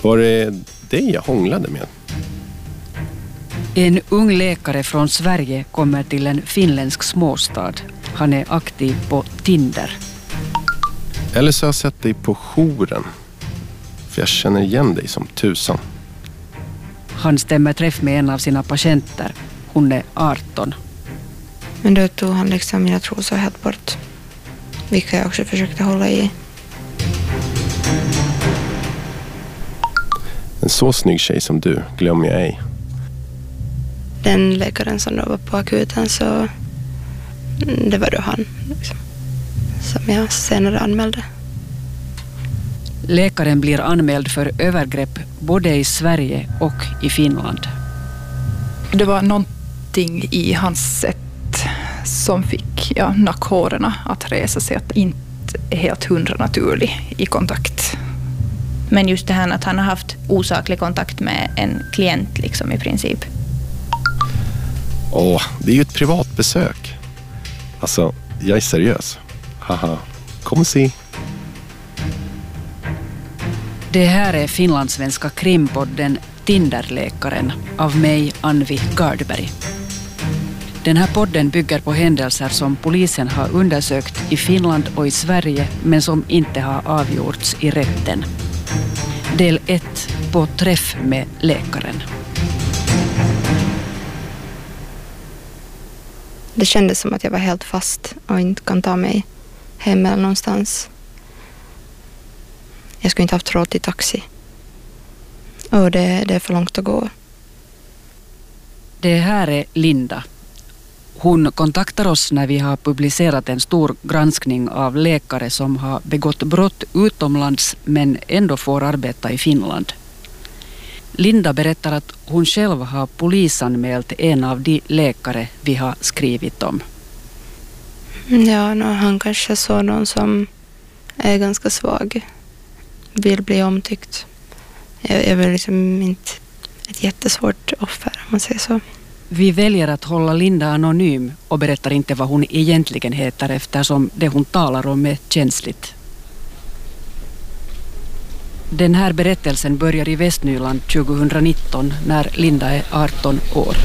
Var det dig jag hånglade med? En ung läkare från Sverige kommer till en finländsk småstad. Han är aktiv på Tinder. Eller så har jag sett dig på jouren. För jag känner igen dig som tusan. Han stämmer träff med en av sina patienter. Hon är 18. Men då tog han liksom mina trosor helt bort. Vilka jag också försökte hålla i. En så snygg tjej som du glömmer jag ej. Den läkaren som då var på akuten, så det var då han liksom, som jag senare anmälde. Läkaren blir anmäld för övergrepp både i Sverige och i Finland. Det var någonting i hans sätt som fick nackhårarna att resa sig, att inte är helt 100 naturlig i kontakt. Men just det här att han har haft osaklig kontakt med en klient liksom i princip. Det är ju ett privat besök. Alltså, jag är seriös. Haha, kom och se. Det här är finlandssvenska krimpodden Tinderläkaren av mig, Anvi Gardberg. Den här podden bygger på händelser som polisen har undersökt i Finland och i Sverige men som inte har avgjorts i rätten. Del 1 på träff med läkaren. Det kändes som att jag var helt fast och inte kan ta mig hem eller någonstans. Jag skulle inte haft råd till taxi. Och det är för långt att gå. Det här är Linda. Hon kontaktar oss när vi har publicerat en stor granskning av läkare som har begått brott utomlands men ändå får arbeta i Finland. Linda berättar att hon själv har polisanmält en av de läkare vi har skrivit om. Ja, han kanske såg någon som är ganska svag. Vill bli omtyckt. Jag är väl liksom inte ett jättesvårt offer, om man säger så. Vi väljer att hålla Linda anonym och berättar inte vad hon egentligen heter eftersom det hon talar om är känsligt. Den här berättelsen börjar i Västnyland 2019 när Linda är 18 år.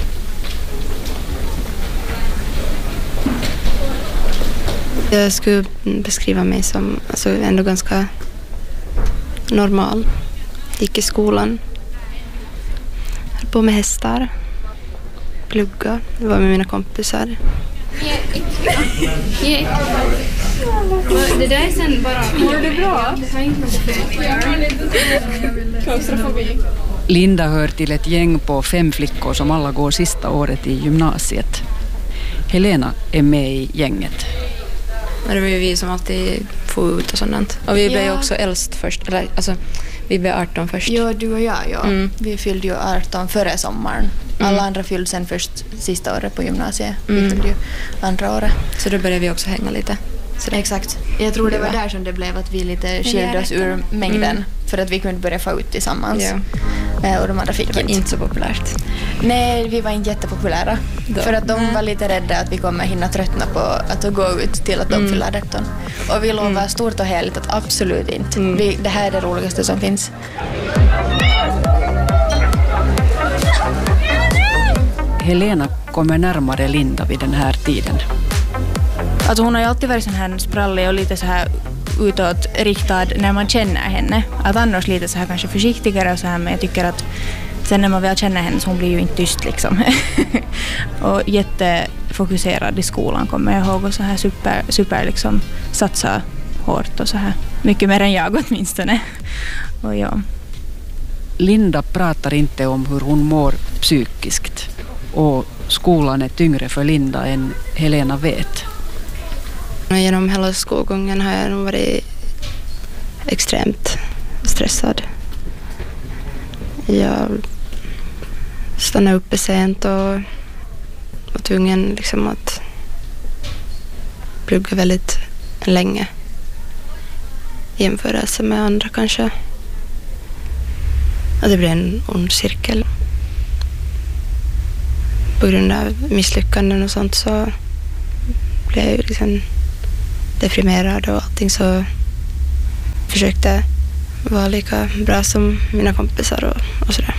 Jag skulle beskriva mig som ändå ganska normal. Gick i skolan. Höll på med hästar. Plugga. Det var med mina kompisar. Det där är sen bara... Mår du bra? Det har inte något. Linda hör till ett gäng på 5 flickor som alla går sista året i gymnasiet. Helena är med i gänget. Det var ju vi som alltid får ut och sånt. Och vi blev ju också äldst först. Eller, vi blev 18 först. Ja, du och jag. Vi fyllde ju 18 före sommaren. Alla andra fyllde sen först sista året på gymnasiet. Vi fyllde ju andra året. Så då började vi också hänga lite. Så exakt. Jag tror det var där som det blev att vi lite skilde oss ur mängden. För att vi kunde börja få ut tillsammans. Och de andra fick inte så populärt. Nej, vi var inte jättepopulära. För att de var lite rädda att vi kommer hinna tröttna på att gå ut till att de fyller 18. Och vi lovar stort och heligt att absolut inte. Det här är det roligaste som finns. Helena kommer närmare Linda vid den här tiden. Alltså hon har ju alltid varit sån här sprallig och lite så här utåtriktad när man känner henne. Att annars lite så här kanske försiktigare och så här, men jag tycker att sen när man väl känner henne så hon blir ju inte tyst liksom. Och jättefokuserad i skolan kommer jag ihåg och så här super liksom satsa hårt och så här. Mycket mer än jag åtminstone. Och ja. Linda pratar inte om hur hon mår psykiskt och skolan är tyngre för Linda än Helena vet. Genom hela skolgången har jag nog varit extremt stressad. Jag stannade uppe sent och var tvungen liksom att plugga väldigt länge i jämförelse med andra kanske. Och det blev en ond cirkel. På grund av misslyckanden och sånt så blev jag liksom deprimerad och allting, så försökte vara lika bra som mina kompisar och sådär.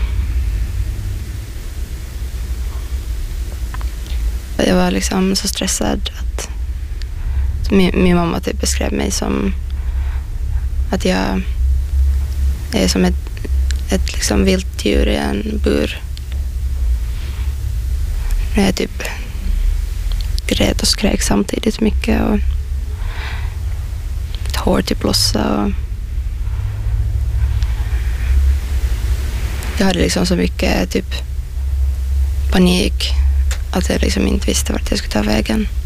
Jag var liksom så stressad att min mamma typ beskrev mig som att jag är som ett liksom vilt djur i en bur. Jag typ grät och skrek samtidigt mycket och ett hår typ lossa och jag hade liksom så mycket typ panik att jag liksom inte visste vart jag skulle ta vägen.